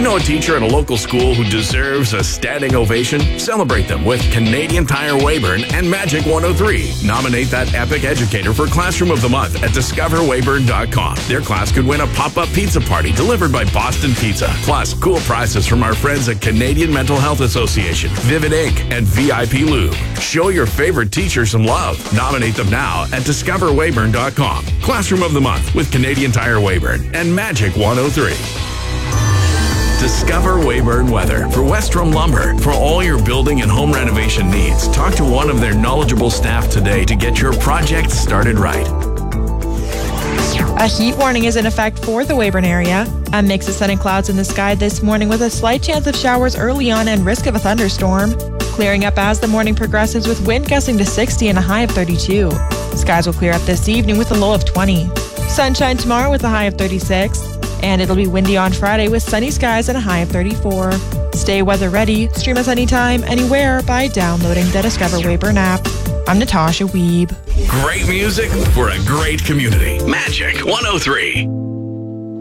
you know a teacher at a local school who deserves a standing ovation? Celebrate them with Canadian Tire Weyburn and Magic 103. Nominate that epic educator for Classroom of the Month at discoverweyburn.com. Their class could win a pop-up pizza party delivered by Boston Pizza. Plus, cool prizes from our friends at Canadian Mental Health Association, Vivid Inc., and VIP Lube. Show your favorite teacher some love. Nominate them now at discoverweyburn.com. Classroom of the Month with Canadian Tire Weyburn and Magic 103. Discover Weyburn Weather for Westrom Lumber. For all your building and home renovation needs, talk to one of their knowledgeable staff today to get your project started right. A heat warning is in effect for the Weyburn area. A mix of sun and clouds in the sky this morning with a slight chance of showers early on and risk of a thunderstorm. Clearing up as the morning progresses with wind gusting to 60 and a high of 32. Skies will clear up this evening with a low of 20. Sunshine tomorrow with a high of 36. And it'll be windy on Friday with sunny skies and a high of 34. Stay weather ready. Stream us anytime, anywhere by downloading the Discover Weyburn app. I'm Natasha Wiebe. Great music for a great community. Magic 103.